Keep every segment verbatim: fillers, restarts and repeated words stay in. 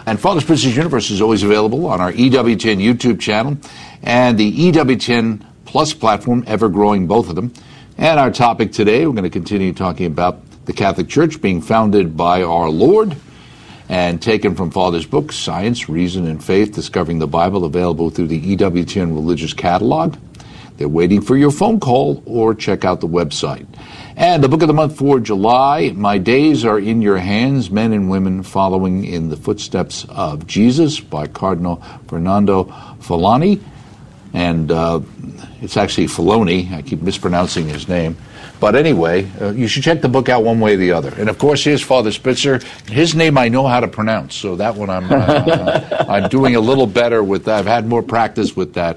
And Father Spitzer's Universe is always available on our E W ten YouTube channel and the E W ten Plus platform, ever-growing, both of them. And our topic today, we're going to continue talking about the Catholic Church being founded by our Lord and taken from Father's book, Science, Reason, and Faith, Discovering the Bible, available through the E W ten Religious Catalog. They're waiting for your phone call or check out the website. And the book of the month for July, My Days Are in Your Hands, Men and Women Following in the Footsteps of Jesus by Cardinal Fernando Filoni. And uh, it's actually Filoni. I keep mispronouncing his name. But anyway, uh, you should check the book out one way or the other. And, of course, here's Father Spitzer. His name I know how to pronounce, so that one I'm, uh, I'm doing a little better with that. I've had more practice with that.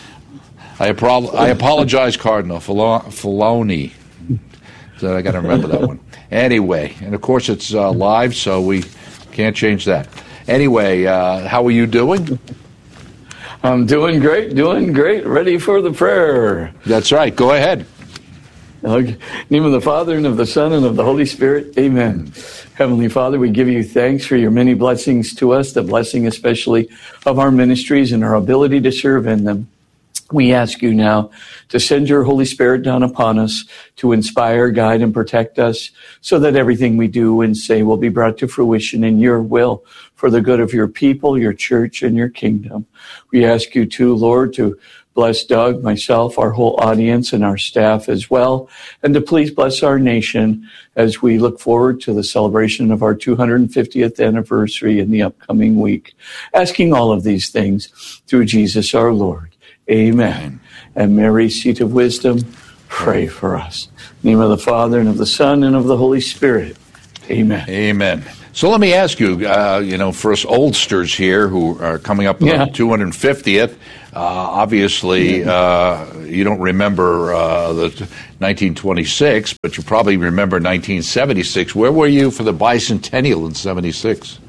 I, apro- I apologize, Cardinal Filo- Filoni. So I got to remember that one. Anyway, and, of course, it's uh, live, so we can't change that. Anyway, uh, how are you doing? I'm doing great, doing great. Ready for the prayer. That's right. Go ahead. Okay. In the name of the Father, and of the Son, and of the Holy Spirit. Amen. Heavenly Father, we give you thanks for your many blessings to us, the blessing especially of our ministries and our ability to serve in them. We ask you now to send your Holy Spirit down upon us to inspire, guide, and protect us so that everything we do and say will be brought to fruition in your will for the good of your people, your church, and your kingdom. We ask you too, Lord, to bless Doug, myself, our whole audience, and our staff as well, and to please bless our nation as we look forward to the celebration of our two hundred fiftieth anniversary in the upcoming week. Asking all of these things through Jesus our Lord. Amen. And Mary, seat of wisdom, pray for us. In the name of the Father, and of the Son, and of the Holy Spirit. Amen. Amen. So let me ask you, uh, you know, for us oldsters here who are coming up with yeah. the two hundred fiftieth, uh, obviously yeah. uh, you don't remember uh, the nineteen twenty-six, but you probably remember nineteen seventy-six. Where were you for the bicentennial in seventy-six?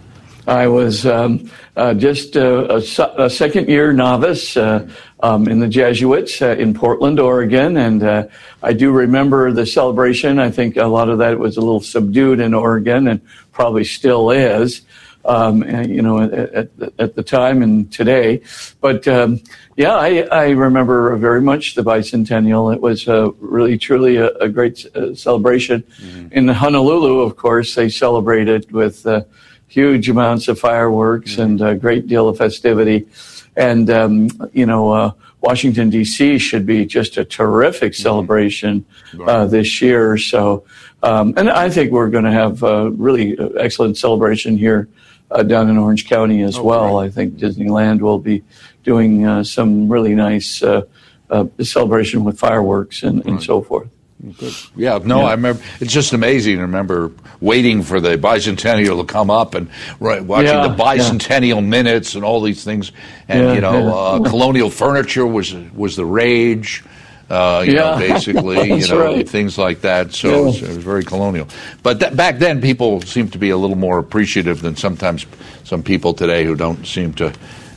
I was um, uh, just uh, a, a second-year novice uh, um, in the Jesuits uh, in Portland, Oregon, and uh, I do remember the celebration. I think a lot of that was a little subdued in Oregon, and probably still is, um, and, you know, at, at, at the time and today. But um, yeah, I, I remember very much the bicentennial. It was uh, really, truly a, a great uh, celebration. Mm-hmm. In Honolulu, of course, they celebrated with Uh, huge amounts of fireworks mm-hmm. and a great deal of festivity. And, um, you know, uh, Washington, D C should be just a terrific celebration mm-hmm. uh, this year. So, um, and I think we're going to have a really excellent celebration here uh, down in Orange County as oh, well. Right. I think Disneyland will be doing uh, some really nice uh, uh, celebration with fireworks and, and right. so forth. Good. Yeah, no, yeah. I remember. It's just amazing to remember waiting for the bicentennial to come up and right, watching yeah, the bicentennial yeah. minutes and all these things. And yeah, you know, yeah. uh, colonial furniture was was the rage. Uh, you yeah. know, basically, you know, right. things like that. So yeah. it, was, it was very colonial. But th- back then, people seemed to be a little more appreciative than sometimes some people today who don't seem to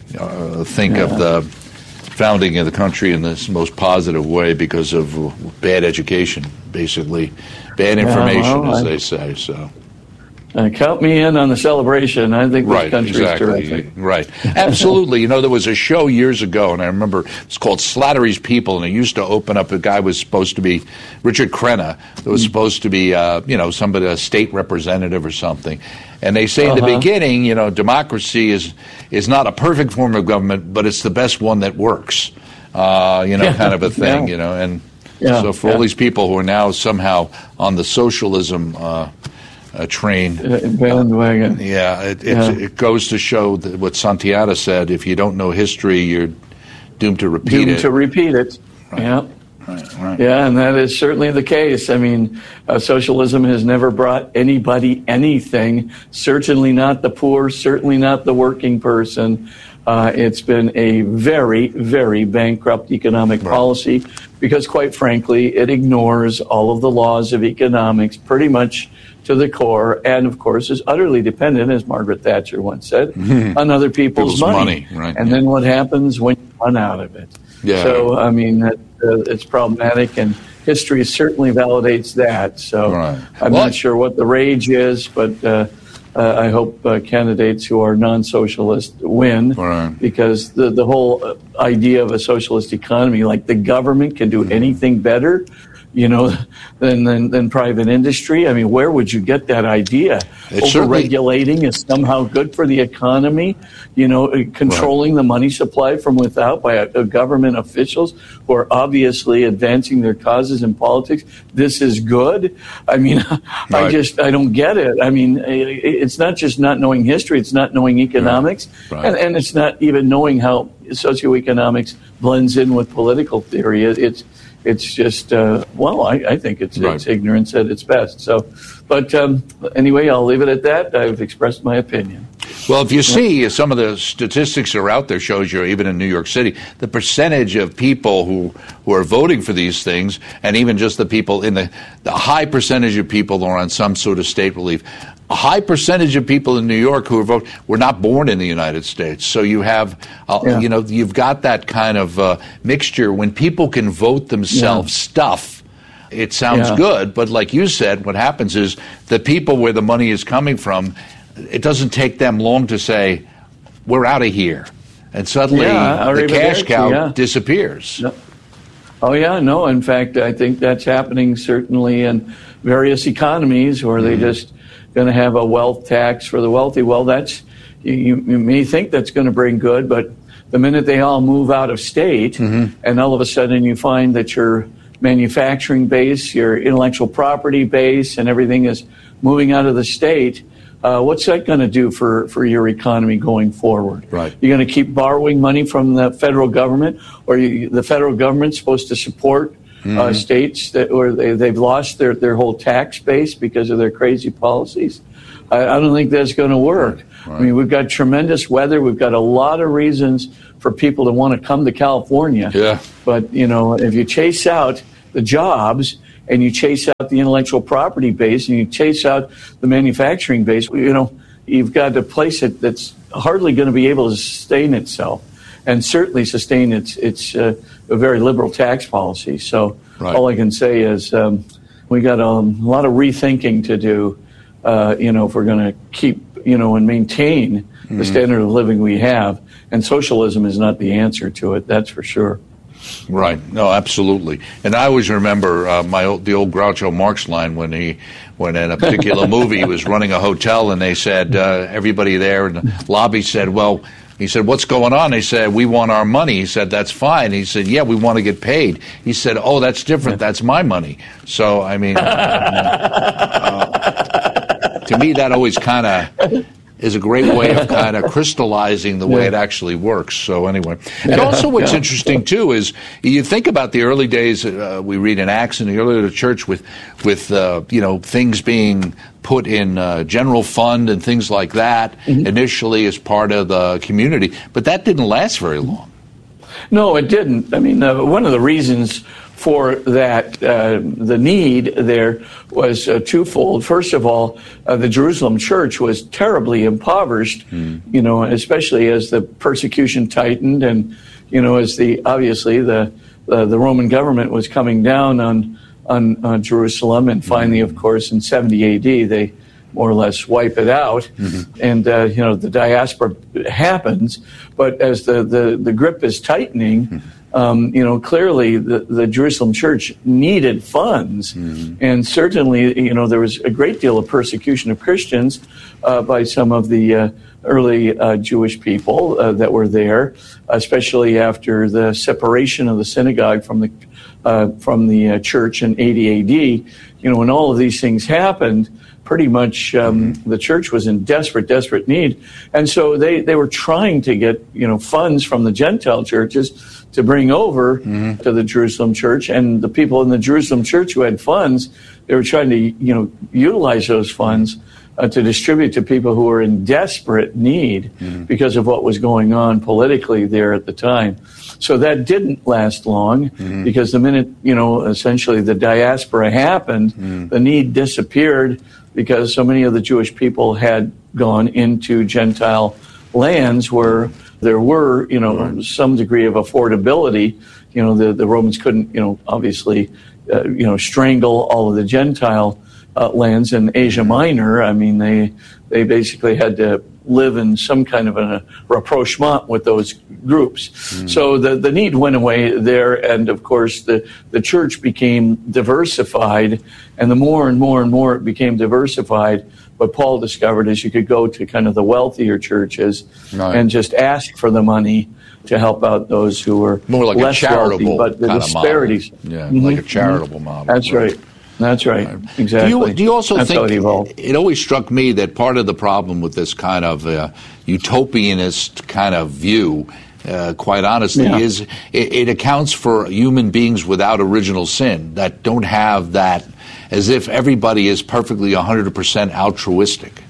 uh, think yeah. of the founding of the country in this most positive way because of bad education, basically. Bad information, yeah, well, as I, they say, so. Uh, count me in on the celebration. I think this right, country exactly. is terrific. Right, absolutely. You know, there was a show years ago, and I remember it's called Slattery's People, and it used to open up, a guy was supposed to be Richard Crenna, that was supposed to be, uh, you know, somebody, a state representative or something. And they say uh-huh. in the beginning, you know, democracy is is not a perfect form of government, but it's the best one that works, uh, you know, yeah. kind of a thing, yeah. you know. And yeah. so for yeah. all these people who are now somehow on the socialism uh, uh, train. Bandwagon. Uh, yeah, it, yeah. It, it goes to show that what Santayana said, if you don't know history, you're doomed to repeat doomed it. Doomed to repeat it, right. yeah. Right, right. Yeah, and that is certainly the case. I mean, uh, socialism has never brought anybody anything, certainly not the poor, certainly not the working person. Uh, it's been a very, very bankrupt economic right. policy because, quite frankly, it ignores all of the laws of economics pretty much to the core, and, of course, is utterly dependent, as Margaret Thatcher once said, mm-hmm. on other people's, people's money. money right, and yeah. then what happens when you run out of it? Yeah. So, I mean, that, uh, it's problematic, and history certainly validates that. So right. I'm well, not sure what the rage is, but uh, uh, I hope uh, candidates who are non-socialist win, right. because the, the whole idea of a socialist economy, like the government can do anything better, you know, than, than, than private industry. I mean, where would you get that idea? Over-regulating is somehow good for the economy, you know, controlling right. the money supply from without by a, a government officials who are obviously advancing their causes in politics. This is good. I mean, right. I just, I don't get it. I mean, it's not just not knowing history, it's not knowing economics, right. Right. And, and it's not even knowing how socioeconomics blends in with political theory. It's It's just, uh, well, I, I think it's, right. it's ignorance at its best. So, but um, anyway, I'll leave it at that. I've expressed my opinion. Well, if you see some of the statistics that are out there shows you, even in New York City, the percentage of people who, who are voting for these things, and even just the people in the, the high percentage of people who are on some sort of state relief. A high percentage of people in New York who are voting were not born in the United States. So you have, uh, yeah. you know, you've got that kind of uh, mixture. When people can vote themselves yeah. stuff, it sounds yeah. good. But like you said, what happens is the people where the money is coming from, it doesn't take them long to say, we're out of here. And suddenly yeah, the cash cow yeah. disappears. No. Oh, yeah, no. In fact, I think that's happening certainly in various economies where mm-hmm. they just going to have a wealth tax for the wealthy. Well, that's you, you may think that's going to bring good, but the minute they all move out of state, mm-hmm. and all of a sudden you find that your manufacturing base, your intellectual property base, and everything is moving out of the state, uh, what's that going to do for, for your economy going forward? Right. You're going to keep borrowing money from the federal government, or you, the federal government's supposed to support Mm-hmm. Uh, states that where they, they've lost their, their whole tax base because of their crazy policies. I, I don't think that's going to work. Right. Right. I mean, we've got tremendous weather. We've got a lot of reasons for people to want to come to California. Yeah. But, you know, if you chase out the jobs and you chase out the intellectual property base and you chase out the manufacturing base, you know, you've got a place that, that's hardly going to be able to sustain itself. And certainly sustain its its uh, a very liberal tax policy. So right. all I can say is um, we got a lot of rethinking to do. Uh, you know, if we're going to keep you know and maintain mm-hmm. the standard of living we have, and socialism is not the answer to it. That's for sure. Right. No, absolutely. And I always remember uh, my old, the old Groucho Marx line when he, when in a particular movie he was running a hotel and they said uh, everybody there in the lobby said, well. He said, what's going on? They said, we want our money. He said, that's fine. He said, yeah, we want to get paid. He said, oh, that's different. That's my money. So, I mean, uh, to me, that always kind of is a great way of kind of crystallizing the way yeah. it actually works. So anyway, and also what's yeah. interesting too is you think about the early days. Uh, we read in Acts in the early of the church with with uh, you know things being put in uh, general fund and things like that mm-hmm. initially as part of the community, but that didn't last very long. No, it didn't. I mean, uh, one of the reasons for that, uh, the need there was uh, twofold. First of all, uh, the Jerusalem church was terribly impoverished, mm. you know, especially as the persecution tightened and, you know, as the, obviously the, uh, the Roman government was coming down on, on, on Jerusalem. And finally, mm. of course, in seventy A D, they more or less wipe it out. Mm-hmm. And, uh, you know, the diaspora happens. But as the, the, the grip is tightening, mm-hmm. Um, you know, clearly the, the Jerusalem church needed funds. Mm-hmm. And certainly, you know, there was a great deal of persecution of Christians uh, by some of the uh, early uh, Jewish people uh, that were there, especially after the separation of the synagogue from the uh, from the uh, church in eighty A D. You know, when all of these things happened, pretty much um, mm-hmm. the church was in desperate, desperate need. And so they, they were trying to get, you know, funds from the Gentile churches to bring over mm-hmm. to the Jerusalem church. And the people in the Jerusalem church who had funds, they were trying to, you know, utilize those funds uh, to distribute to people who were in desperate need mm-hmm. because of what was going on politically there at the time. So that didn't last long mm-hmm. because the minute, you know, essentially the diaspora happened, mm-hmm. the need disappeared because so many of the Jewish people had gone into Gentile lands where there were, you know, right. some degree of affordability. You know, the, the Romans couldn't, you know, obviously, uh, you know, strangle all of the Gentile uh, lands in Asia Minor. I mean, they they basically had to live in some kind of a rapprochement with those groups. Mm. So the, the need went away there, and of course the, the church became diversified, and the more and more and more it became diversified, what Paul discovered is you could go to kind of the wealthier churches right. and just ask for the money to help out those who were more like less a charitable wealthy, but the kind disparities. Of model. Yeah, mm-hmm. like a charitable mm-hmm. model. That's right. right. That's right. right. Exactly. Do you, do you also That's think it, it always struck me that part of the problem with this kind of uh, utopianist kind of view, uh, quite honestly, yeah. is it, it accounts for human beings without original sin that don't have that, as if everybody is perfectly one hundred percent altruistic.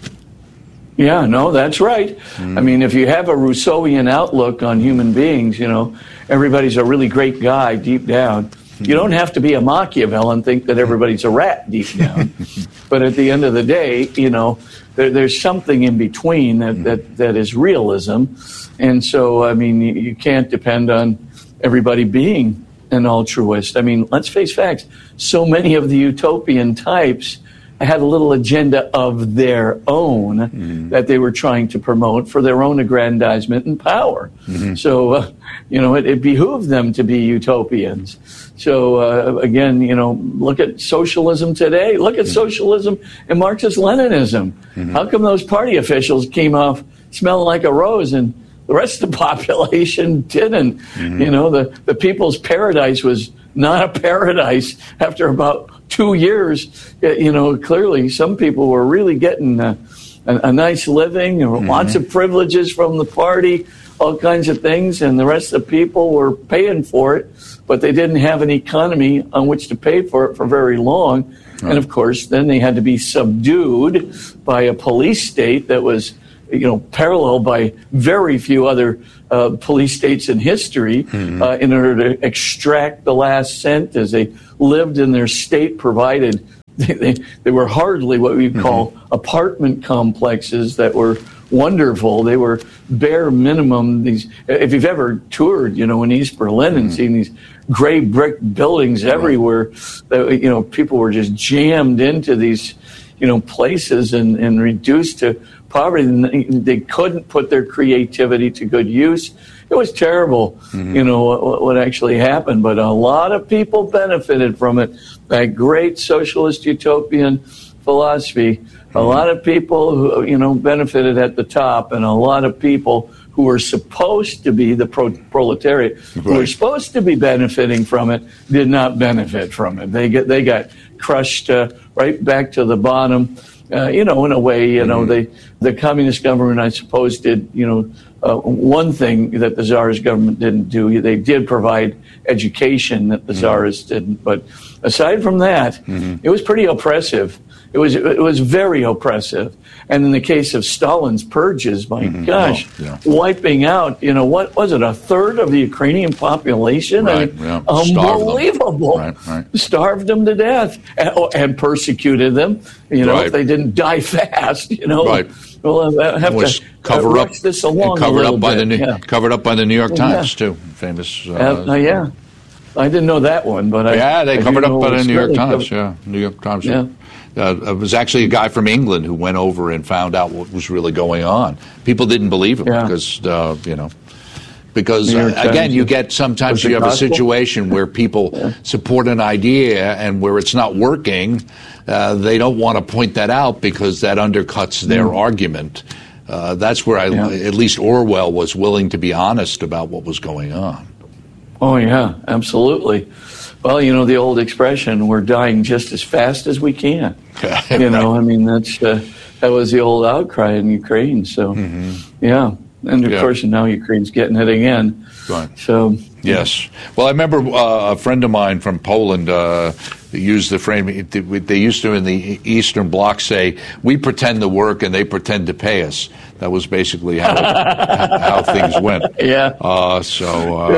Yeah, no, that's right. Mm. I mean, if you have a Rousseauian outlook on human beings, you know, everybody's a really great guy deep down. You don't have to be a Machiavelli and think that everybody's a rat deep down. But at the end of the day, you know, there, there's something in between that, that, that is realism. And so, I mean, you, you can't depend on everybody being an altruist. I mean, let's face facts. So many of the utopian types had a little agenda of their own mm-hmm. that they were trying to promote for their own aggrandizement and power. Mm-hmm. So, uh, you know, it, it behooved them to be utopians. So, uh, again, you know, look at socialism today. Look at mm-hmm. socialism and Marxist-Leninism. Mm-hmm. How come those party officials came off smelling like a rose and the rest of the population didn't? Mm-hmm. You know, the, the people's paradise was not a paradise after about two years. You know, clearly some people were really getting a, a, a nice living, mm-hmm. lots of privileges from the party, all kinds of things, and the rest of the people were paying for it, but they didn't have an economy on which to pay for it for very long. Right. And, of course, then they had to be subdued by a police state that was, you know, paralleled by very few other uh, police states in history mm-hmm. uh, in order to extract the last cent as they lived in their state-provided. They, they, they were hardly what we call mm-hmm. apartment complexes that were wonderful. They were bare minimum. These, if you've ever toured, you know, in East Berlin and mm-hmm. seen these gray brick buildings everywhere, that, you know, people were just jammed into these, you know, places and, and reduced to poverty. And they couldn't put their creativity to good use. It was terrible, mm-hmm. you know, what, what actually happened. But a lot of people benefited from it. That great socialist utopian philosophy. A lot of people who, you know, benefited at the top, and a lot of people who were supposed to be the pro- proletariat, right. who were supposed to be benefiting from it, did not benefit from it. They get they got crushed uh, right back to the bottom. Uh, you know, in a way, you mm-hmm. know, they the communist government, I suppose, did, you know, uh, one thing that the Tsarist government didn't do. They did provide education that the mm-hmm. Tsarists didn't. But aside from that, mm-hmm. it was pretty oppressive. It was it was very oppressive. And in the case of Stalin's purges, my mm-hmm. gosh, oh, yeah. wiping out, you know, what was it, a third of the Ukrainian population? Right, I mean, yeah. Unbelievable. Starved them. Right, right. Starved them to death and, and persecuted them, you know, right. if they didn't die fast, you know. Right. Well, I have was to cover uh, up, this along covered a up by bit. the New, yeah. covered up by the New York Times yeah. too, famous. Uh, uh, uh, yeah, I didn't know that one, but I, yeah, they I covered up by the it's New York really Times. covered. Yeah, New York Times. Yeah. Uh, it was actually a guy from England who went over and found out what was really going on. People didn't believe him yeah. because, uh, you know, because New uh, York Times, again, you yeah. get sometimes Was you it have gospel? a situation where people yeah. support an idea and where it's not working, uh, they don't want to point that out because that undercuts their mm. argument. Uh, that's where I, yeah. at least Orwell was willing to be honest about what was going on. Oh, yeah, absolutely. Well, you know, the old expression, we're dying just as fast as we can. You know, right. I mean, that's uh, that was the old outcry in Ukraine. So, mm-hmm. yeah. And, of yeah. course, now Ukraine's getting it again. Right. So, yes. Well, I remember uh, a friend of mine from Poland uh, used the frame, they used to in the Eastern Bloc say, we pretend to work and they pretend to pay us. That was basically how how things went. Yeah. Uh, so, uh,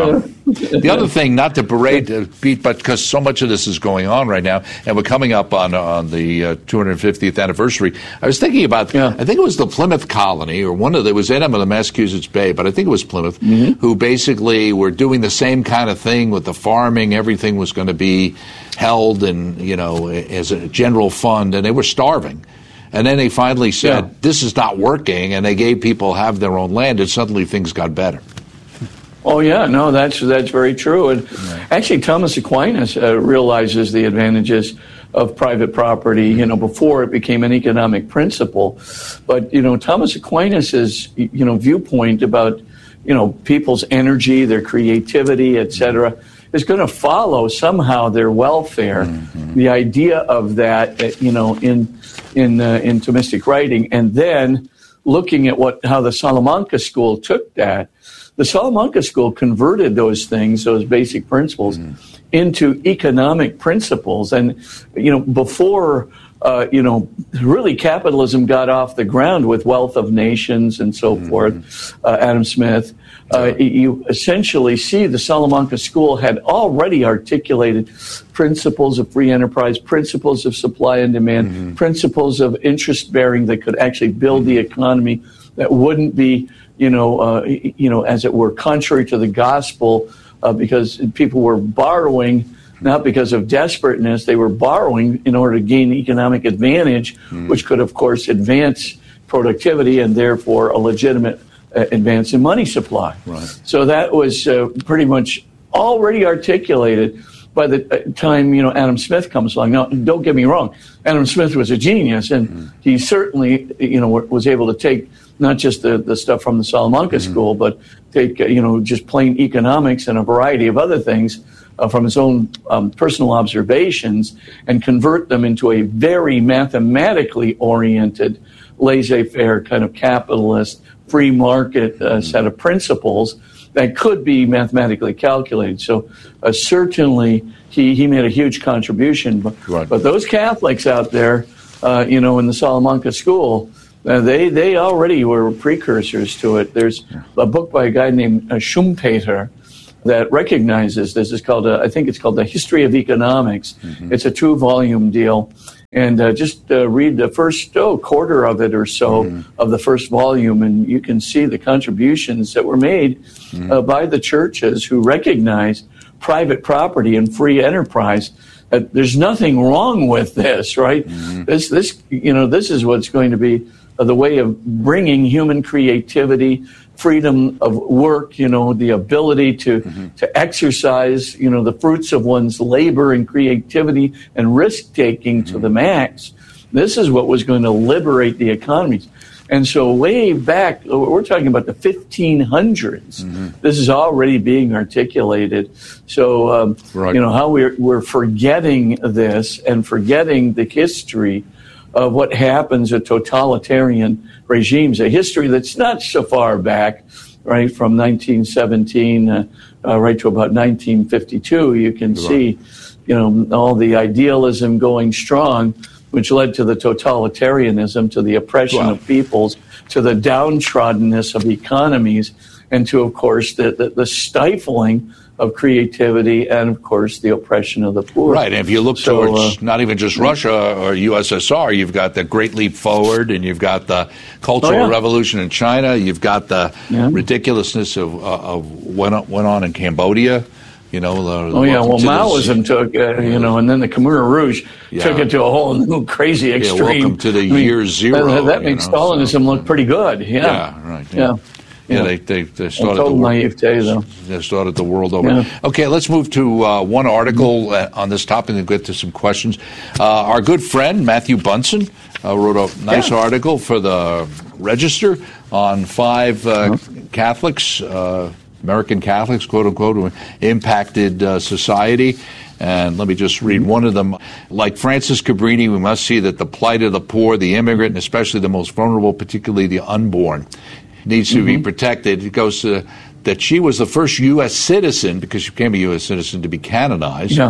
The other thing, not to berate, uh, Pete, but because so much of this is going on right now, and we're coming up on on the uh, two hundred fiftieth anniversary. I was thinking about, yeah. I think it was the Plymouth Colony, or one of the, it was in the Massachusetts Bay, but I think it was Plymouth, mm-hmm. who basically were doing the same kind of thing with the farming. Everything was going to be held and, you know, as a general fund, and they were starving. And then they finally said, yeah. this is not working, and they gave people have their own land, and suddenly things got better. Oh, yeah, no, that's that's very true. And right. actually, Thomas Aquinas uh, realizes the advantages of private property, you know, before it became an economic principle. But, you know, Thomas Aquinas's, you know, viewpoint about, you know, people's energy, their creativity, et cetera, is going to follow somehow their welfare. Mm-hmm. The idea of that, you know, in in uh, in Thomistic writing, and then looking at what how the Salamanca school took that. The Salamanca school converted those things, those basic principles, mm. into economic principles. And, you know, before, uh, you know, really capitalism got off the ground with Wealth of Nations and so mm-hmm. forth, uh, Adam Smith, uh, yeah. you essentially see the Salamanca school had already articulated principles of free enterprise, principles of supply and demand, mm-hmm. principles of interest bearing that could actually build mm-hmm. the economy, that wouldn't be, you know, uh, you know, as it were, contrary to the gospel, uh, because people were borrowing, not because of desperateness, they were borrowing in order to gain economic advantage, mm. which could, of course, advance productivity and therefore a legitimate uh, advance in money supply. Right. So that was uh, pretty much already articulated by the time, you know, Adam Smith comes along. Now, don't get me wrong, Adam Smith was a genius, and mm. he certainly, you know, was able to take not just the, the stuff from the Salamanca mm-hmm. school, but take, you know, just plain economics and a variety of other things uh, from his own um, personal observations and convert them into a very mathematically oriented, laissez-faire kind of capitalist, free market uh, mm-hmm. set of principles that could be mathematically calculated. So uh, certainly he, he made a huge contribution. But, right. but those Catholics out there, uh, you know, in the Salamanca school, Uh, they they already were precursors to it. There's a book by a guy named uh, Schumpeter that recognizes this. It's called, uh, I think it's called The History of Economics. Mm-hmm. It's a two-volume deal. And uh, just uh, read the first oh, quarter of it or so mm-hmm. of the first volume, and you can see the contributions that were made mm-hmm. uh, by the churches who recognized private property and free enterprise. Uh, there's nothing wrong with this, right? Mm-hmm. This, this, you know, this is what's going to be the way of bringing human creativity, freedom of work, you know, the ability to mm-hmm. to exercise, you know, the fruits of one's labor and creativity and risk-taking mm-hmm. to the max. This is what was going to liberate the economies. And so way back, we're talking about the fifteen hundreds. Mm-hmm. This is already being articulated. So, um, right. you know, how we're, we're forgetting this and forgetting the history of what happens at totalitarian regimes, a history that's not so far back, right, from nineteen seventeen uh, uh, right to about nineteen fifty-two. You can right. see, you know, all the idealism going strong, which led to the totalitarianism, to the oppression wow. of peoples, to the downtroddenness of economies, and to, of course, the, the, the stifling of creativity and, of course, the oppression of the poor. Right, and if you look so, towards uh, not even just Russia or U S S R, you've got the Great Leap Forward, and you've got the Cultural oh, yeah. Revolution in China, you've got the yeah. ridiculousness of, uh, of what went on in Cambodia. You know, the, oh yeah, well, Maoism this, took, uh, you know, and then the Khmer Rouge yeah. took it to a whole new crazy extreme. Yeah, welcome to the I mean, year zero. That, that makes know, Stalinism so, look pretty good. Yeah, yeah right. Yeah, yeah. yeah they, they they started total the world. Naivete, though. They started the world over. Yeah. Okay, let's move to uh, one article uh, on this topic and get to some questions. Uh, our good friend Matthew Bunson uh, wrote a nice yeah. article for the Register on five uh, uh-huh. Catholics. Uh, American Catholics, quote unquote, who impacted uh, society. And let me just read one of them. Like Francis Cabrini, we must see that the plight of the poor, the immigrant, and especially the most vulnerable, particularly the unborn, needs to mm-hmm. be protected. It goes to that she was the first U S citizen, because she became a U S citizen, to be canonized. Yeah.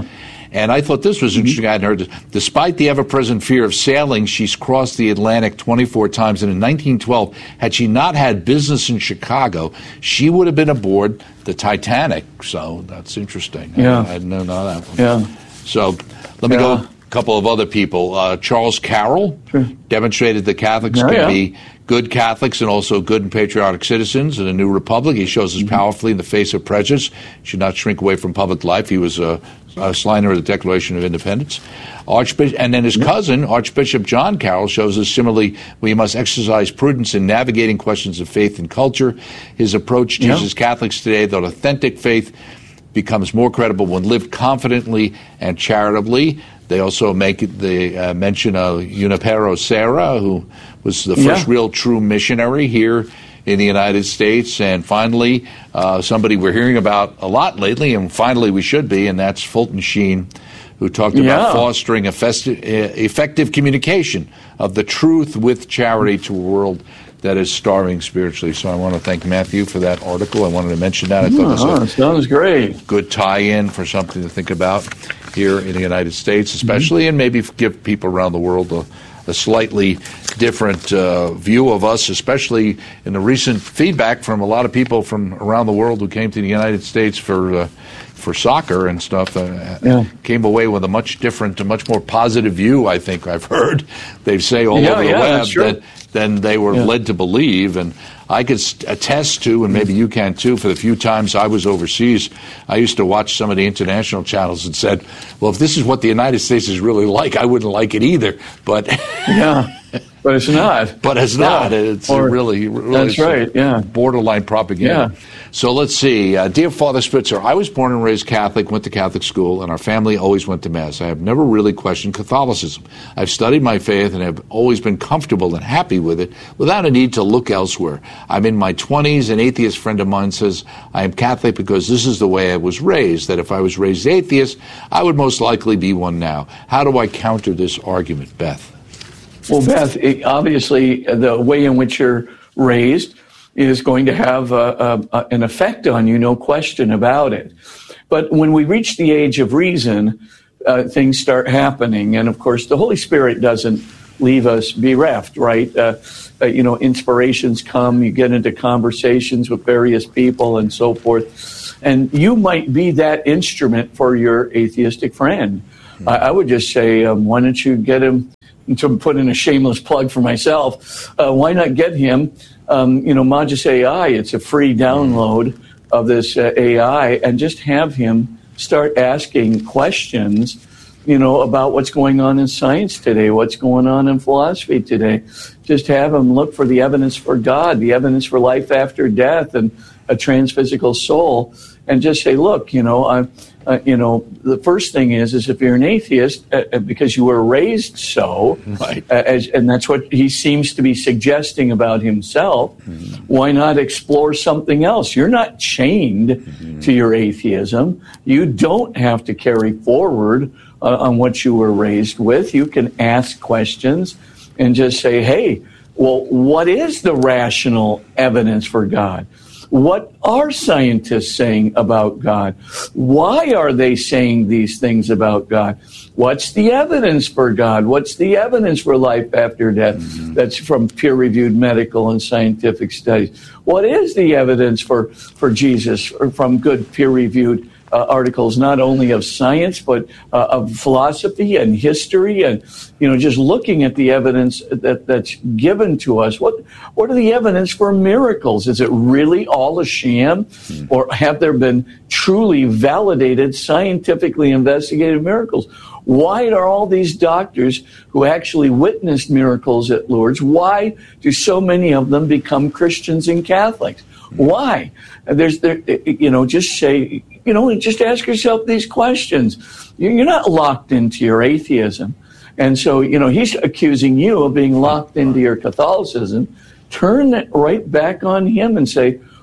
And I thought this was Mm-hmm. interesting. I hadn't heard this. Despite the ever-present fear of sailing, she's crossed the Atlantic twenty-four times. And in nineteen twelve, had she not had business in Chicago, she would have been aboard the Titanic. So that's interesting. Yeah. I, I didn't know that one. Yeah. So let me Yeah. go a couple of other people. Uh, Charles Carroll Sure. demonstrated that Catholics Oh, can yeah. be good Catholics and also good and patriotic citizens in a new republic. He shows us Mm-hmm. powerfully in the face of prejudice. Should not shrink away from public life. He was a, a signer of the Declaration of Independence. Archbishop, and then his cousin, Archbishop John Carroll, shows us similarly we must exercise prudence in navigating questions of faith and culture. His approach Yeah. teaches Catholics today that authentic faith becomes more credible when lived confidently and charitably. They also make the uh, mention of Junipero Serra, who was the first Yeah. real true missionary here in the United States. And finally, uh, somebody we're hearing about a lot lately, and finally we should be, and that's Fulton Sheen, who talked about Yeah. fostering effective, effective communication of the truth with charity to a world that is starving spiritually. So I want to thank Matthew for that article. I wanted to mention that. I thought it was Oh, a sounds great. good tie-in for something to think about here in the United States, especially, mm-hmm. and maybe give people around the world a, a slightly different uh, view of us, especially in the recent feedback from a lot of people from around the world who came to the United States for uh, for soccer and stuff. Uh, Yeah. Came away with a much different, a much more positive view, I think I've heard. They say all Yeah, over the yeah, web that's true. that than they were Yeah. led to believe. And I could attest to, and maybe you can too, for the few times I was overseas, I used to watch some of the international channels and said, well, if this is what the United States is really like, I wouldn't like it either. But Yeah. But it's not. but it's Yeah. not. It's Or- really, really That's right, yeah. borderline propaganda. Yeah. So let's see. Uh, Dear Father Spitzer, I was born and raised Catholic, went to Catholic school, and our family always went to Mass. I have never really questioned Catholicism. I've studied my faith and have always been comfortable and happy with it without a need to look elsewhere. I'm in my twenties. An atheist friend of mine says I am Catholic because this is the way I was raised, that if I was raised atheist, I would most likely be one now. How do I counter this argument, Beth? Well, Beth, it, obviously, the way in which you're raised is going to have a, a, a, an effect on you, no question about it. But when we reach the age of reason, uh, things start happening. And, of course, the Holy Spirit doesn't leave us bereft, right? Uh, uh, you know, inspirations come, you get into conversations with various people and so forth. And you might be that instrument for your atheistic friend. Mm-hmm. I, I would just say, um, why don't you get him, to put in a shameless plug for myself, uh, why not get him, um, you know, Magis A I, it's a free download of this uh, A I, and just have him start asking questions, you know, about what's going on in science today, what's going on in philosophy today. Just have him look for the evidence for God, the evidence for life after death and a transphysical soul, and just say, look, you know, I, uh, you know, the first thing is, is if you're an atheist, uh, because you were raised so, right. uh, as, and that's what he seems to be suggesting about himself, mm-hmm. why not explore something else? You're not chained mm-hmm. to your atheism. You don't have to carry forward uh, on what you were raised with. You can ask questions and just say, hey, well, what is the rational evidence for God? What are scientists saying about God? Why are they saying these things about God? What's the evidence for God? What's the evidence for life after death? Mm-hmm. That's from peer-reviewed medical and scientific studies. What is the evidence for, for Jesus from good peer-reviewed Uh, articles, not only of science, but uh, of philosophy and history, and, you know, just looking at the evidence that, that's given to us. What what are the evidence for miracles? Is it really all a sham? Mm. Or have there been truly validated, scientifically investigated miracles? Why are all these doctors who actually witnessed miracles at Lourdes, why do so many of them become Christians and Catholics? Why? There's, there, you know, just say, you know, just ask yourself these questions. You're not locked into your atheism. And so, you know, he's accusing you of being locked into your Catholicism. Turn it right back on him and say,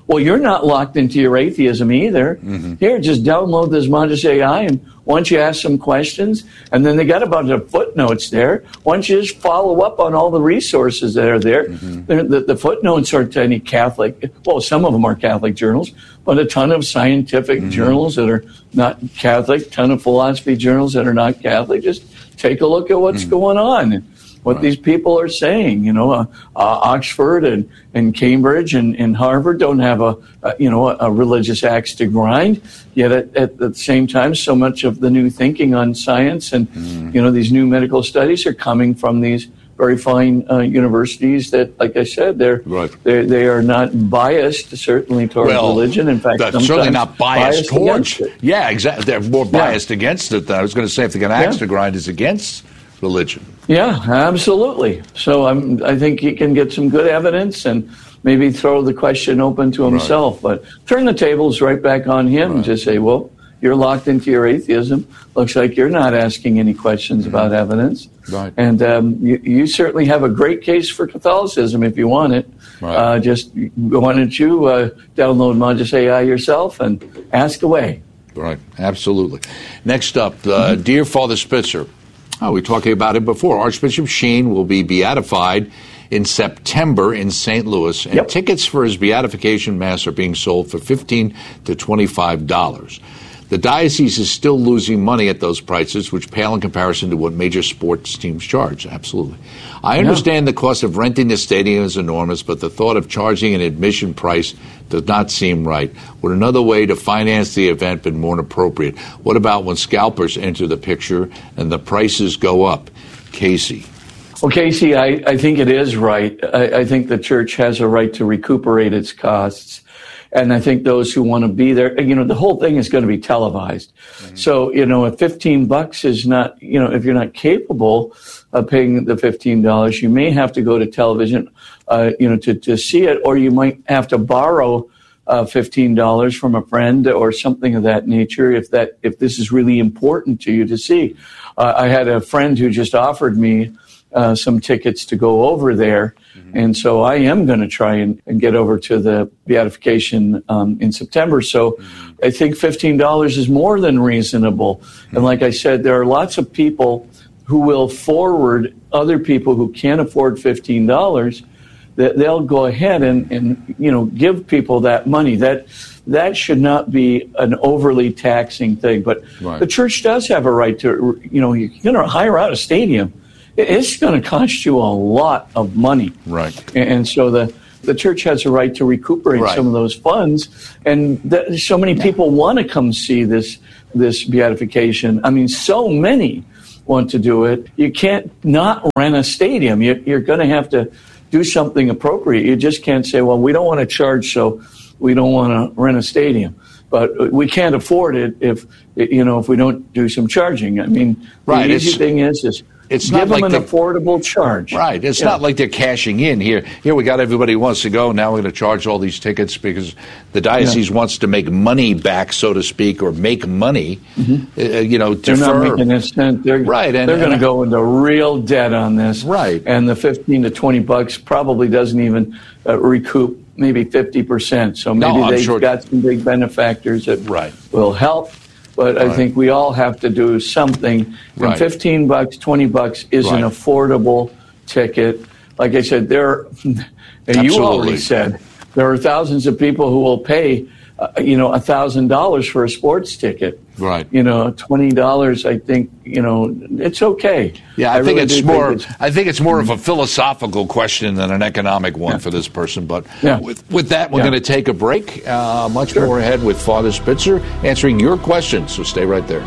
Well, you're not locked into your atheism either. Mm-hmm. Here, just download this Montes A I, and once you ask some questions, and then they got a bunch of footnotes there. Once you just follow up on all the resources that are there, mm-hmm. the, the footnotes aren't any Catholic. Well, some of them are Catholic journals, but a ton of scientific mm-hmm. journals that are not Catholic, ton of philosophy journals that are not Catholic. Just take a look at what's mm-hmm. going on. What right. these people are saying, you know, uh, uh, Oxford and, and Cambridge and, and Harvard don't have a, a you know, a, a religious axe to grind. Yet at, at the same time, so much of the new thinking on science and, mm. you know, these new medical studies are coming from these very fine uh, universities that, like I said, they're, right. they they are not biased, certainly, towards well, religion. In fact, that's certainly not biased, biased towards. Yeah, exactly. They're more biased yeah. against it. Than I was going to say, if they got an axe yeah. to grind, is against religion. Yeah, absolutely. So I'm, I think he can get some good evidence and maybe throw the question open to himself. Right. But turn the tables right back on him right. and just say, well, you're locked into your atheism. Looks like you're not asking any questions mm-hmm. about evidence. Right. And um, you, you certainly have a great case for Catholicism if you want it. Right. Uh, just why don't you uh, download Montes A I yourself and ask away. Right, absolutely. Next up, uh, mm-hmm. Dear Father Spitzer, oh, we were talking about it before. Archbishop Sheen will be beatified in September in Saint Louis, and yep. tickets for his beatification mass are being sold for fifteen to twenty-five dollars. The diocese is still losing money at those prices, which pale in comparison to what major sports teams charge. Absolutely. I understand yeah. the cost of renting the stadium is enormous, but the thought of charging an admission price does not seem right. Would another way to finance the event been more appropriate? What about when scalpers enter the picture and the prices go up? Casey. Well, Casey, I, I think it is right. I, I think the church has a right to recuperate its costs. And I think those who want to be there, you know, the whole thing is going to be televised. Mm-hmm. So, you know, if fifteen bucks is not, you know, if you're not capable of paying the fifteen dollars, you may have to go to television, uh, you know, to, to see it, or you might have to borrow uh, fifteen dollars from a friend or something of that nature if that, if this is really important to you to see. Uh, I had a friend who just offered me uh, some tickets to go over there. And so I am going to try and, and get over to the beatification um, in September. So mm-hmm. I think fifteen dollars is more than reasonable. Mm-hmm. And like I said, there are lots of people who will forward other people who can't afford fifteen dollars, that they'll go ahead and, and, you know, give people that money. That that should not be an overly taxing thing. But right. the church does have a right to, you know, you're going to hire out a stadium. It's going to cost you a lot of money. Right. And so the, the church has a right to recuperate right. some of those funds. And the, so many people yeah. want to come see this this beatification. I mean, so many want to do it. You can't not rent a stadium. You, you're going to have to do something appropriate. You just can't say, well, we don't want to charge, so we don't want to rent a stadium. But we can't afford it if, you know, if we don't do some charging. I mean, right. the easy it's- thing is is... It's Give not them like an the, affordable charge. Right. It's yeah. not like they're cashing in here. Here we got everybody who wants to go. Now we're going to charge all these tickets because the diocese yeah. wants to make money back, so to speak, or make money. Mm-hmm. Uh, you know, they're defer. not making this sense. They're, right. And, they're going to go into real debt on this. Right. And the fifteen to twenty bucks probably doesn't even uh, recoup maybe fifty percent. So maybe no, they've sure. got some big benefactors that right. will help. But right. I think we all have to do something. And right. fifteen bucks, twenty bucks is right. an affordable ticket. Like I said, there, and you already said, there are thousands of people who will pay, uh, you know, one thousand dollars for a sports ticket. Right. You know, twenty dollars, I think, you know, it's okay. Yeah, I, I think really it's more think it's, I think it's more of a philosophical question than an economic one yeah. for this person. But yeah. with, with that, we're yeah. going to take a break. Uh, much sure. more ahead with Father Spitzer answering your questions. So stay right there.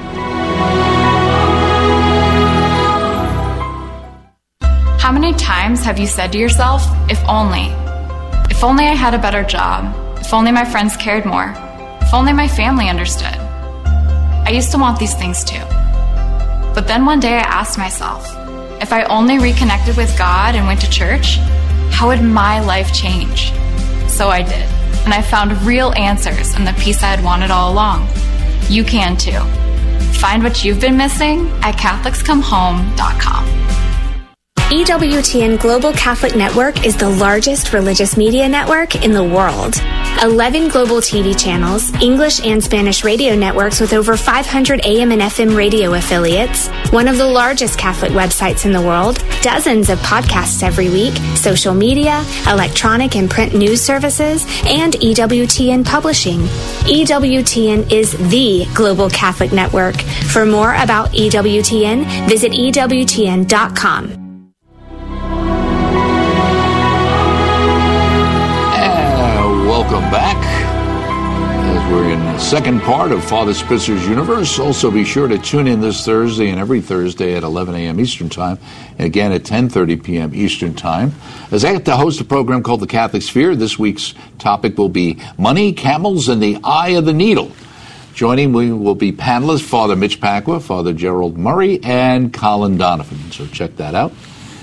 How many times have you said to yourself, if only, if only I had a better job, if only my friends cared more, if only my family understood. I used to want these things too. But then one day I asked myself, if I only reconnected with God and went to church, how would my life change? So I did, and I found real answers and the peace I had wanted all along. You can too. Find what you've been missing at Catholics Come Home dot com. E W T N Global Catholic Network is the largest religious media network in the world. eleven global T V channels, English and Spanish radio networks with over five hundred A M and F M radio affiliates, one of the largest Catholic websites in the world, dozens of podcasts every week, social media, electronic and print news services, and E W T N Publishing. E W T N is the Global Catholic Network. For more about E W T N, visit E W T N dot com. Welcome back. As we're in the second part of Father Spitzer's Universe, also be sure to tune in this Thursday and every Thursday at eleven a.m. Eastern Time, and again at ten thirty p.m. Eastern Time, as I get to host a program called The Catholic Sphere. This week's topic will be Money, Camels, and the Eye of the Needle. Joining me will be panelists Father Mitch Pacwa, Father Gerald Murray, and Colin Donovan. So check that out.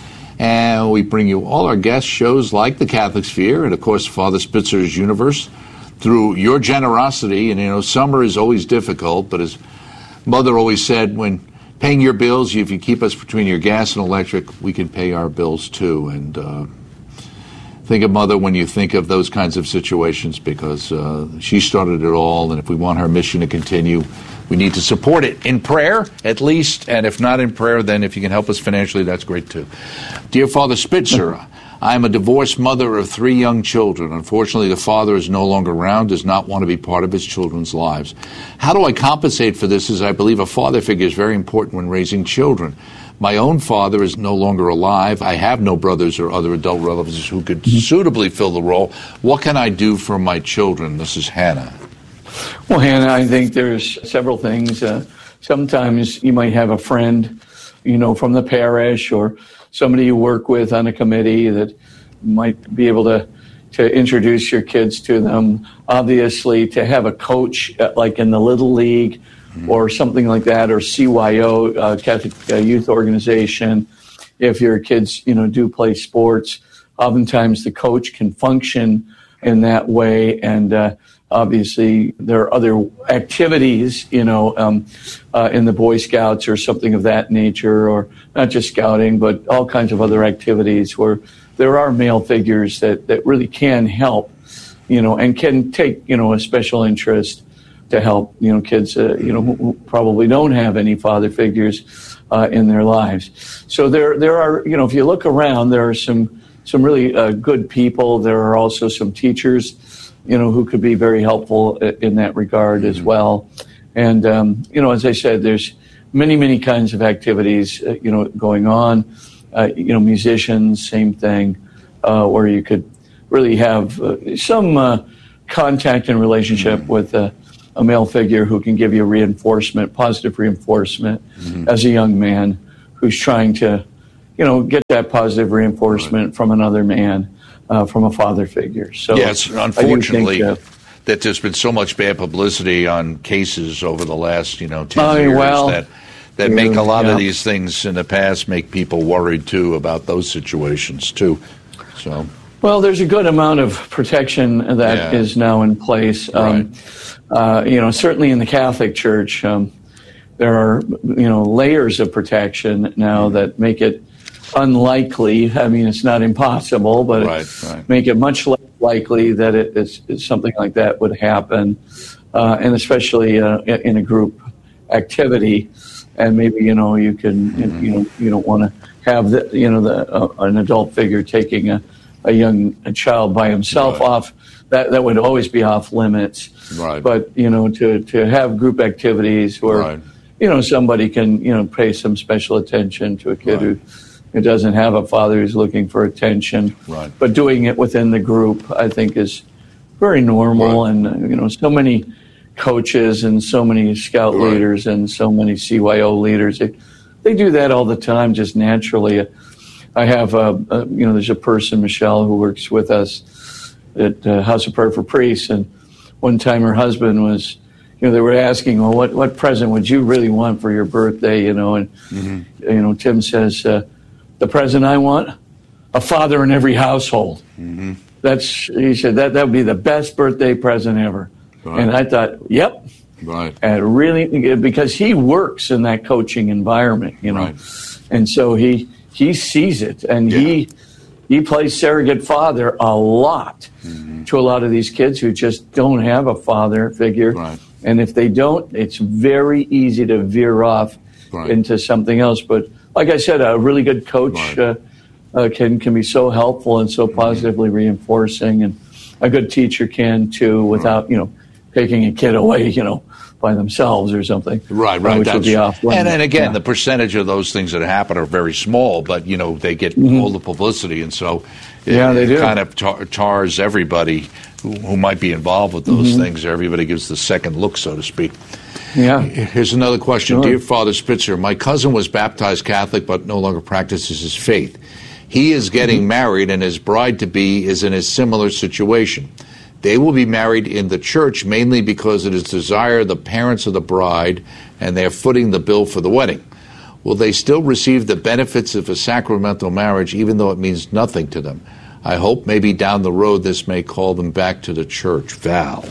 And we bring you all our guest shows like The Catholic Sphere and, of course, Father Spitzer's Universe through your generosity. And, you know, summer is always difficult, but as Mother always said, when paying your bills, if you keep us between your gas and electric, we can pay our bills too. And uh, think of Mother when you think of those kinds of situations, because uh, she started it all, and if we want her mission to continue, we need to support it in prayer, at least, and if not in prayer, then if you can help us financially, that's great, too. Dear Father Spitzer, I am a divorced mother of three young children. Unfortunately, the father is no longer around, does not want to be part of his children's lives. How do I compensate for this, as I believe a father figure is very important when raising children? My own father is no longer alive. I have no brothers or other adult relatives who could suitably fill the role. What can I do for my children? This is Hannah. Well, Hannah, I think there's several things. Uh, sometimes you might have a friend, you know, from the parish or somebody you work with on a committee that might be able to, to introduce your kids to them. Obviously, to have a coach, uh, like in the Little League mm-hmm. or something like that, or C Y O, uh, Catholic uh, Youth Organization, if your kids, you know, do play sports, oftentimes the coach can function in that way. And uh, obviously, there are other activities, you know, um, uh, in the Boy Scouts or something of that nature, or not just scouting, but all kinds of other activities where there are male figures that, that really can help, you know, and can take, you know, a special interest to help, you know, kids, uh, you know, who, who probably don't have any father figures uh, in their lives. So there, there are, you know, if you look around, there are some, some really uh, good people. There are also some teachers, you know, who could be very helpful in that regard as well. And, um, you know, as I said, there's many, many kinds of activities, uh, you know, going on. Uh, you know, musicians, same thing, uh, where you could really have uh, some uh, contact and relationship mm-hmm. with uh, a male figure who can give you reinforcement, positive reinforcement mm-hmm. as a young man who's trying to, you know, get that positive reinforcement right. from another man. Uh, from a father figure. So yes, unfortunately, think, uh, that there's been so much bad publicity on cases over the last, you know, ten uh, years well, that that yeah, make a lot yeah. of these things in the past make people worried too about those situations too. So, well, there's a good amount of protection that yeah. is now in place. Um, right. uh, you know, certainly in the Catholic Church, um, there are you know layers of protection now mm-hmm. that make it unlikely. I mean, it's not impossible, but right, right. make it much less likely that it, it's, it's something like that would happen, uh, and especially uh, in a group activity. And maybe you know you can mm-hmm. you know you don't want to have the you know the uh, an adult figure taking a, a young a child by himself right. off. That that would always be off limits. Right. But you know to to have group activities where right. you know somebody can you know pay some special attention to a kid right. who. It doesn't have a father who's looking for attention, right. but doing it within the group, I think, is very normal. Right. And, uh, you know, so many coaches and so many scout right. leaders and so many C Y O leaders, they, they do that all the time, just naturally. I have, a, a, you know, there's a person, Michelle, who works with us at uh, House of Prayer for Priests. And one time her husband was, you know, they were asking, well, what, what present would you really want for your birthday, you know? And, mm-hmm. you know, Tim says, uh, the present I want, a father in every household. Mm-hmm. That's he said that that would be the best birthday present ever. Right. And I thought, yep, right. And really, because he works in that coaching environment, you know, right. and so he he sees it, and Yeah. he he plays surrogate father a lot mm-hmm. to a lot of these kids who just don't have a father figure. Right. And if they don't, it's very easy to veer off right. into something else. But like I said, a really good coach right. uh, uh, can can be so helpful and so positively mm-hmm. reinforcing, and a good teacher can too, without right. you know taking a kid away, you know, by themselves or something. Right, right. Uh, which would be off and, and again, yeah. the percentage of those things that happen are very small, but, you know, they get mm-hmm. all the publicity, and so it, yeah, they it do. kind of tar- tars everybody who, who might be involved with those mm-hmm. things. Everybody gives the second look, so to speak. Yeah. Here's another question. Sure. Dear Father Spitzer, my cousin was baptized Catholic but no longer practices his faith. He is getting mm-hmm. married, and his bride-to-be is in a similar situation. They will be married in the church mainly because it is desire of the parents of the bride, and they are footing the bill for the wedding. Will they still receive the benefits of a sacramental marriage even though it means nothing to them? I hope maybe down the road this may call them back to the church. Val.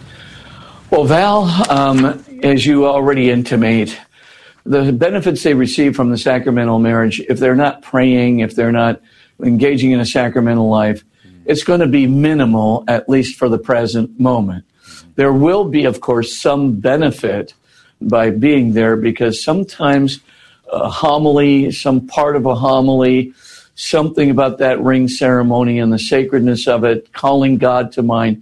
Well, Val, um, as you already intimate, the benefits they receive from the sacramental marriage, if they're not praying, if they're not engaging in a sacramental life, it's going to be minimal, at least for the present moment. There will be, of course, some benefit by being there, because sometimes a homily, some part of a homily, something about that ring ceremony and the sacredness of it, calling God to mind,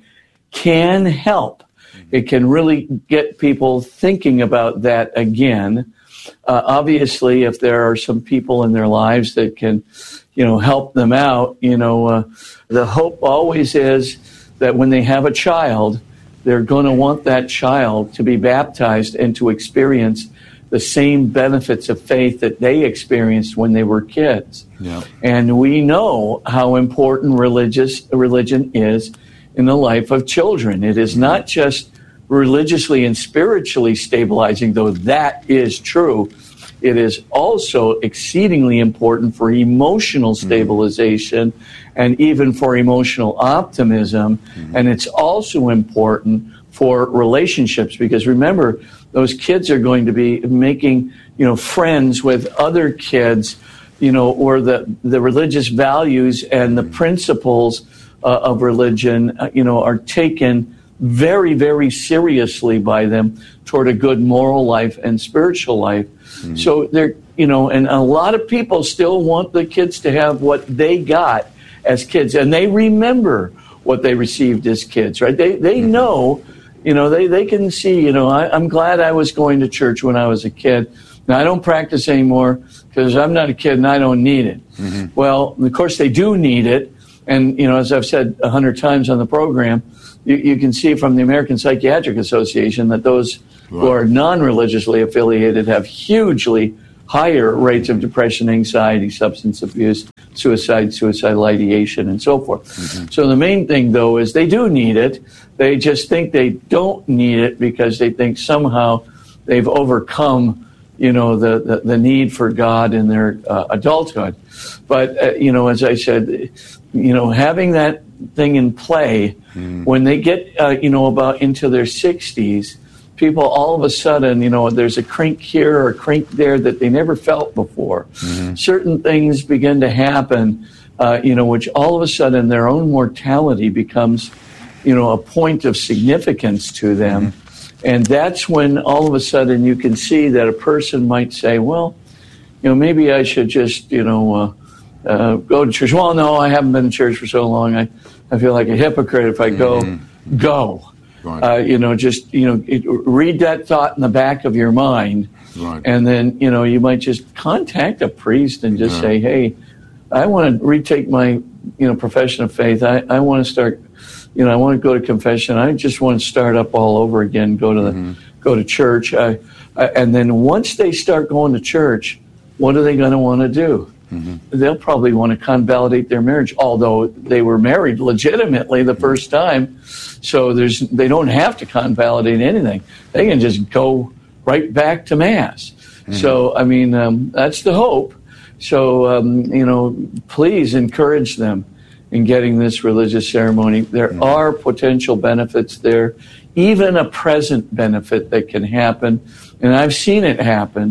can help. It can really get people thinking about that again. Uh, obviously, if there are some people in their lives that can, you know, help them out, you know, uh, the hope always is that when they have a child, they're going to want that child to be baptized and to experience the same benefits of faith that they experienced when they were kids. Yeah. And we know how important religious religion is in the life of children. It is not just religiously and spiritually stabilizing, though that is true. It is also exceedingly important for emotional stabilization mm-hmm. and even for emotional optimism. Mm-hmm. And it's also important for relationships, because remember, those kids are going to be making, you know, friends with other kids, you know, or the, the religious values and the principles uh, of religion, uh, you know, are taken very, very seriously by them toward a good moral life and spiritual life. Mm-hmm. So they're, you know, and a lot of people still want the kids to have what they got as kids, and they remember what they received as kids, right? They they mm-hmm. know, you know, they, they can see, you know, I, I'm glad I was going to church when I was a kid. Now, I don't practice anymore because I'm not a kid and I don't need it. Mm-hmm. Well, of course, they do need it. And, you know, as I've said a hundred times on the program, you, you can see from the American Psychiatric Association that those right. who are non-religiously affiliated have hugely higher rates of depression, anxiety, substance abuse, suicide, suicidal ideation, and so forth. Mm-hmm. So the main thing, though, is they do need it. They just think they don't need it because they think somehow they've overcome, you know, the, the, the need for God in their uh, adulthood. But, uh, you know, as I said, you know, having that thing in play, mm. when they get, uh, you know, about into their sixties, people all of a sudden, you know, there's a crink here or a crink there that they never felt before. Mm-hmm. Certain things begin to happen, uh, you know, which all of a sudden their own mortality becomes, you know, a point of significance to them. Mm-hmm. And that's when all of a sudden you can see that a person might say, well, you know, maybe I should just, you know, uh, uh, go to church. Well, no, I haven't been to church for so long. I, I feel like a hypocrite if I go. Mm-hmm. Go. Right. Uh, you know, just, you know, it, read that thought in the back of your mind. Right. And then, you know, you might just contact a priest and just yeah. say, hey, I want to retake my, you know, profession of faith. I, I want to start, you know, I want to go to confession. I just want to start up all over again, go to the, mm-hmm. go to church. I, I, and then once they start going to church, what are they going to want to do? Mm-hmm. They'll probably want to convalidate their marriage, although they were married legitimately the first time. So there's they don't have to convalidate anything. They can just go right back to Mass. Mm-hmm. So, I mean, um, that's the hope. So, um, you know, please encourage them in getting this religious ceremony. There mm-hmm. are potential benefits there, even a present benefit that can happen. And I've seen it happen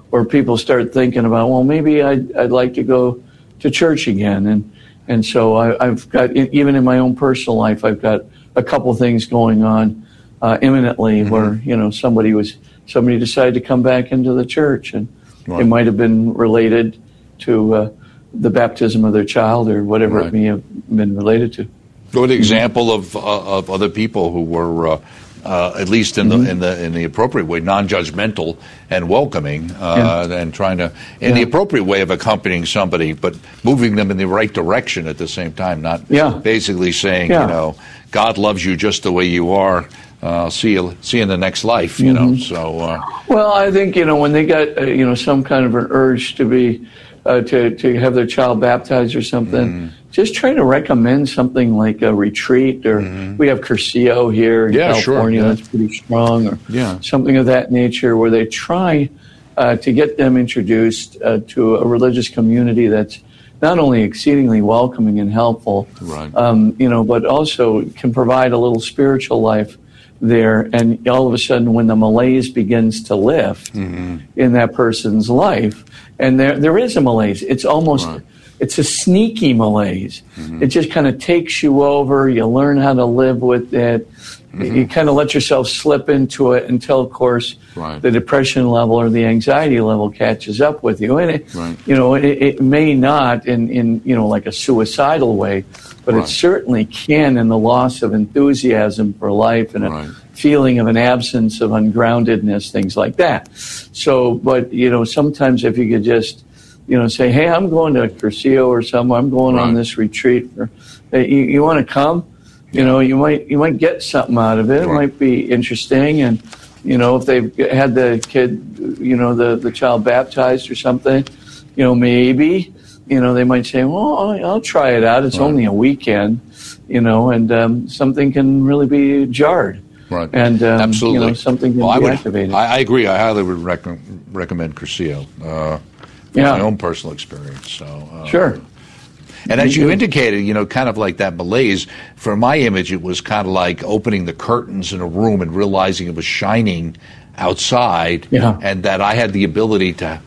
where people start thinking about, well, maybe I'd, I'd like to go to church again. And, and so I, I've got, even in my own personal life, I've got a couple things going on uh, imminently mm-hmm. where, you know, somebody was, somebody decided to come back into the church, and right. it might have been related to uh, the baptism of their child or whatever right. it may have been related to. Good example of uh, of other people who were uh, uh, at least in mm-hmm. the in the in the appropriate way, non-judgmental and welcoming, uh, yeah. and trying to in yeah. the appropriate way of accompanying somebody, but moving them in the right direction at the same time. Not yeah. basically saying, yeah. you know, God loves you just the way you are. Uh, see you, see you in the next life, you mm-hmm. know. So, uh, well, I think you know when they got uh, you know some kind of an urge to be uh, to to have their child baptized or something, mm-hmm. just try to recommend something like a retreat, or mm-hmm. we have Cursillo here in yeah, California sure, yeah. that's pretty strong, or yeah. something of that nature, where they try uh, to get them introduced uh, to a religious community that's not only exceedingly welcoming and helpful, right. um, you know, but also can provide a little spiritual life there. And all of a sudden, when the malaise begins to lift mm-hmm. in that person's life, and there there is a malaise, it's almost, right. it's a sneaky malaise. Mm-hmm. It just kind of takes you over. You learn how to live with it. Mm-hmm. You kind of let yourself slip into it until, of course, right. the depression level or the anxiety level catches up with you. And it, right. you know, it, it may not in, in, you know, like a suicidal way, but right. it certainly can in the loss of enthusiasm for life and a right. feeling of an absence of ungroundedness, things like that. So, but, you know, sometimes if you could just, you know, say, hey, I'm going to Cursillo or somewhere, I'm going right. on this retreat. Or, hey, you, you want to come? You know, you might you might get something out of it. It right. might be interesting. And, you know, if they've had the kid, you know, the, the child baptized or something, you know, maybe, you know, they might say, well, I'll, I'll try it out. It's right. only a weekend, you know, and um, something can really be jarred. Right. And, um, absolutely. you know, something can well, be I would, activated. I, I agree. I highly would rec- recommend Cursillo uh, from yeah. my own personal experience. So uh, Sure. And as you indicated, you know, kind of like that malaise, for my image, it was kind of like opening the curtains in a room and realizing it was shining outside, yeah. and that I had the ability to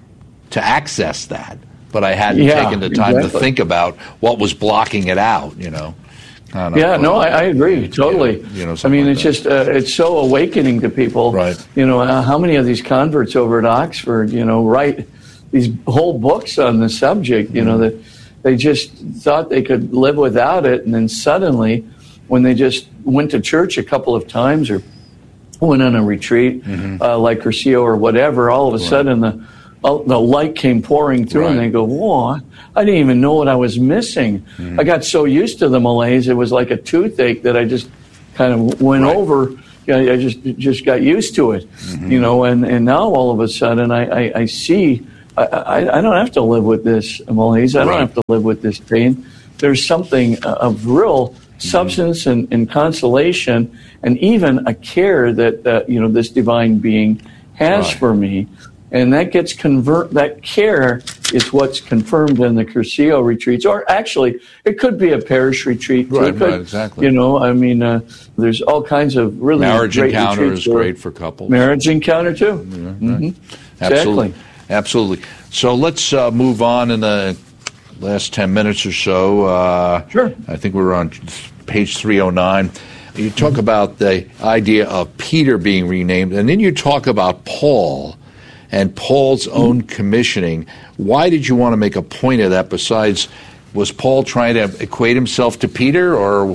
to access that, but I hadn't yeah, taken the time exactly. to think about what was blocking it out, you know. Kind of, yeah, no, uh, I, I agree, totally. Yeah, you know, I mean, like it's that. just, uh, it's so awakening to people. Right. You know, uh, how many of these converts over at Oxford, you know, write these whole books on the subject, you mm-hmm. know, that they just thought they could live without it, and then suddenly, when they just went to church a couple of times or went on a retreat, mm-hmm. uh, like Cursillo or whatever, all of a right. sudden the uh, the light came pouring through, right. and they go, whoa, I didn't even know what I was missing. Mm-hmm. I got so used to the malaise, it was like a toothache that I just kind of went right. over. I just just got used to it, mm-hmm. you know, and, and now all of a sudden I, I, I see I, I, I don't have to live with this malaise. I don't right. have to live with this pain. There's something of real mm-hmm. substance and, and consolation, and even a care that uh, you know this divine being has right. for me, and that gets convert. That care is what's confirmed in the Cursillo retreats, or actually, it could be a parish retreat too. Right, it could, right, exactly. You know, I mean, uh, there's all kinds of really marriage great encounter is for, great for couples. Marriage encounter too. Yeah, right. Mm-hmm. Absolutely. Exactly. Absolutely. So let's uh, move on in the last ten minutes or so. Uh, sure. I think we're on page three oh nine. You talk mm-hmm. about the idea of Peter being renamed, and then you talk about Paul and Paul's mm-hmm. own commissioning. Why did you want to make a point of that? Besides, was Paul trying to equate himself to Peter, or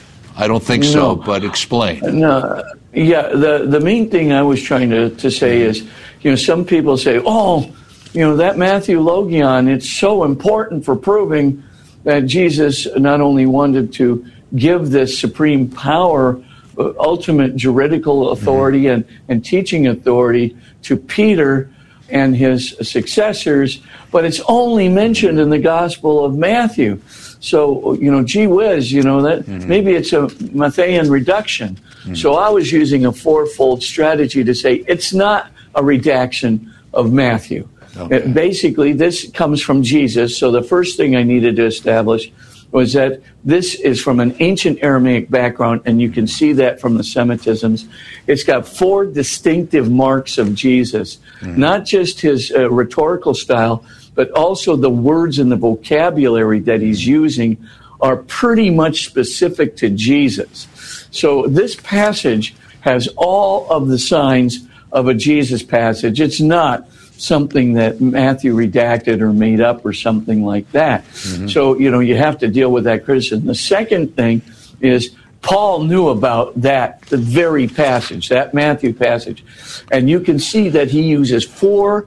I don't think no. so, but explain. No. Yeah, the, the main thing I was trying to, to say is, you know, some people say, oh, you know, that Matthew Logion, it's so important for proving that Jesus not only wanted to give this supreme power, uh, ultimate juridical authority mm-hmm. and, and teaching authority to Peter and his successors, but it's only mentioned in the Gospel of Matthew. So, you know, gee whiz, you know, that mm-hmm. maybe it's a Matthean reduction. Mm-hmm. So I was using a fourfold strategy to say it's not a redaction of Matthew. Okay. It, basically, this comes from Jesus. So the first thing I needed to establish was that this is from an ancient Aramaic background, and you can see that from the Semitisms. It's got four distinctive marks of Jesus, mm-hmm. not just his uh, rhetorical style, but also the words and the vocabulary that he's using are pretty much specific to Jesus. So this passage has all of the signs of a Jesus passage. It's not something that Matthew redacted or made up or something like that. Mm-hmm. So, you know, you have to deal with that criticism. The second thing is Paul knew about that, the very passage, that Matthew passage. And you can see that he uses four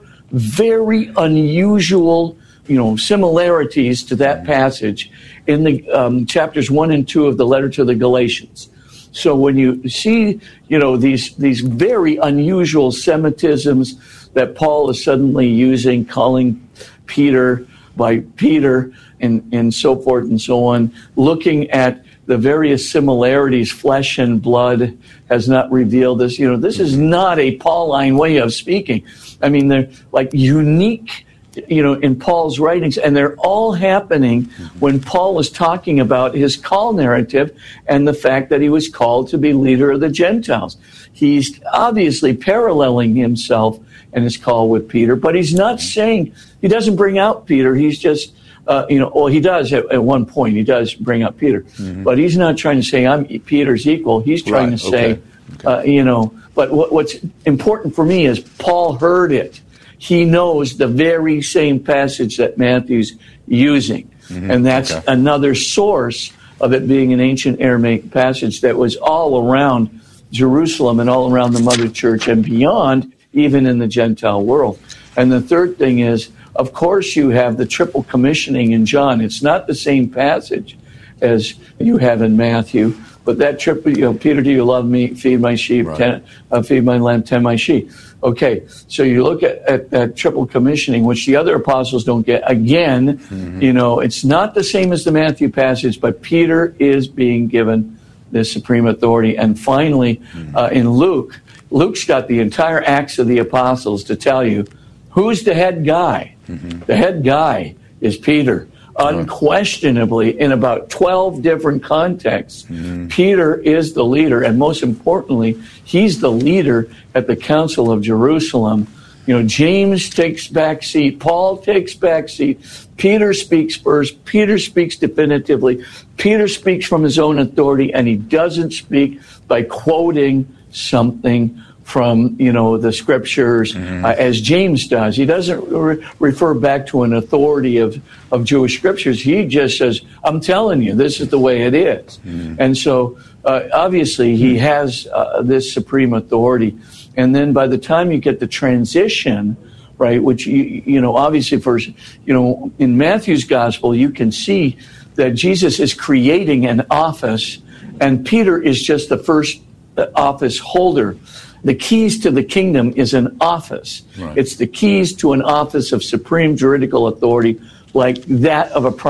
very unusual, you know, similarities to that passage in the um, chapters one and two of the letter to the Galatians. So when you see, you know, these these very unusual Semitisms that Paul is suddenly using, calling Peter by Peter and, and so forth and so on, looking at the various similarities, flesh and blood has not revealed this. You know, this is not a Pauline way of speaking. I mean, they're like unique, you know, in Paul's writings, and they're all happening when Paul is talking about his call narrative and the fact that he was called to be leader of the Gentiles. He's obviously paralleling himself and his call with Peter, but he's not saying, he doesn't bring out Peter. He's just, uh, you know, well, he does at, at one point, he does bring up Peter, mm-hmm. but he's not trying to say I'm Peter's equal. He's trying right. to say, okay. Okay. Uh, you know, but what, what's important for me is Paul heard it. He knows the very same passage that Matthew's using, mm-hmm. and that's okay. another source of it being an ancient Aramaic passage that was all around Jerusalem and all around the Mother Church and beyond, even in the Gentile world. And the third thing is, of course, you have the triple commissioning in John. It's not the same passage as you have in Matthew, but that triple, you know, Peter, do you love me? Feed my sheep, right. ten, uh, feed my lamb, tend my sheep. Okay, so you look at, at, at triple commissioning, which the other apostles don't get. Again, mm-hmm. you know, it's not the same as the Matthew passage, but Peter is being given this supreme authority. And finally, mm-hmm. uh, in Luke, Luke's got the entire Acts of the Apostles to tell you who's the head guy. Mm-hmm. The head guy is Peter. Unquestionably, in about twelve different contexts, mm-hmm. Peter is the leader, and most importantly, he's the leader at the Council of Jerusalem. You know, James takes back seat, Paul takes back seat, Peter speaks first, Peter speaks definitively, Peter speaks from his own authority, and he doesn't speak by quoting something from, you know, the scriptures, mm-hmm. uh, as James does. He doesn't re- refer back to an authority of, of Jewish scriptures. He just says, I'm telling you, this is the way it is. Mm-hmm. And so, uh, obviously, he has uh, this supreme authority. And then by the time you get the transition, right, which, you, you know, obviously first, you know, in Matthew's gospel, you can see that Jesus is creating an office, and Peter is just the first office holder. The keys to the kingdom is an office. Right. It's the keys to an office of supreme juridical authority like that of a